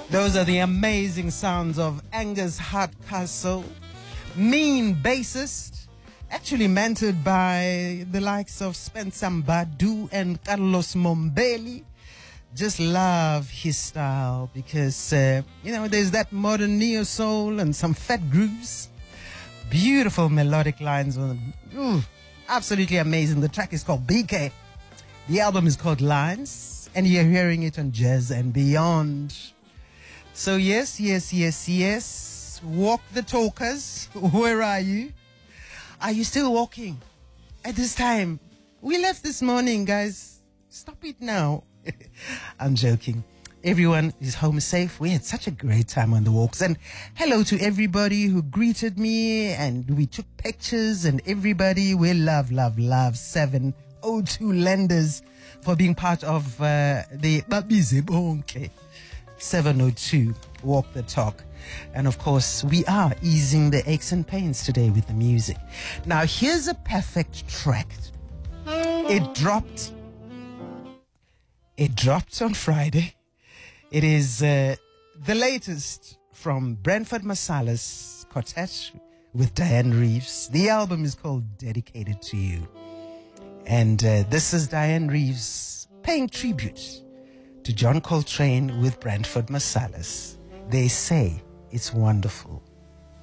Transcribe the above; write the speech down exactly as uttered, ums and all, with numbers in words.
Those are the amazing sounds of Angus Hardcastle, mean bassist, actually mentored by the likes of Spencer Mbadu and Carlos Mombelli. Just love his style because, uh, you know, there's that modern neo-soul and some fat grooves. Beautiful melodic lines. Ooh, absolutely amazing. The track is called B K. The album is called Lines, and you're hearing it on Jazz and Beyond. So yes, yes, yes, yes. Walk the talkers. Where are you? Are you still walking at this time? We left this morning, guys. Stop it now. I'm joking. Everyone is home safe. We had such a great time on the walks. And hello to everybody who greeted me and we took pictures, and everybody. We love, love, love seven oh two lenders for being part of uh, the Babize Bonke seven oh two Walk the Talk. And of course, we are easing the aches and pains today with the music. Now, here's a perfect track. It dropped. It dropped on Friday. It is uh, the latest from Brentford Marsalis Quartet with Diane Reeves. The album is called Dedicated to You. And uh, this is Diane Reeves paying tribute to John Coltrane with Brentford Marsalis. They say it's wonderful.